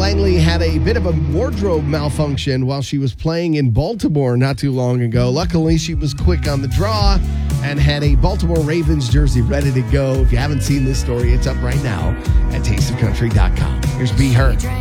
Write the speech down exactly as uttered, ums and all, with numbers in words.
Langley had a bit of a wardrobe malfunction while she was playing in Baltimore not too long ago. Luckily, she was quick on the draw and had a Baltimore Ravens jersey ready to go. If you haven't seen this story, it's up right now at taste of country dot com. Here's Be Heard.